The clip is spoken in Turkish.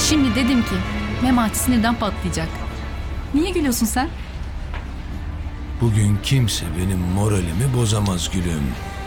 Şimdi dedim ki Memati sinirden patlayacak. Niye gülüyorsun sen? Bugün kimse benim moralimi bozamaz gülüm.